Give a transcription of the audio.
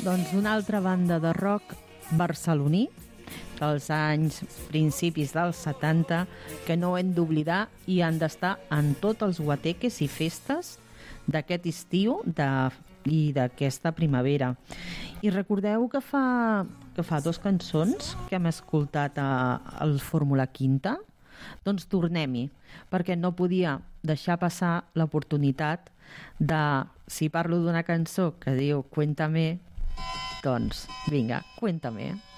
Doncs una altra banda de rock barceloní dels anys principis dels 70 que no hem d'oblidar i han d'estar en tots els guateques i festes d'aquest estiu i d'aquesta primavera. I recordeu que fa 2 cançons que hem escoltat al Fórmula Quinta? Doncs tornem-hi, perquè no podia deixar passar l'oportunitat de, si parlo d'una cançó que diu Cuéntame, doncs vinga, Cuéntame.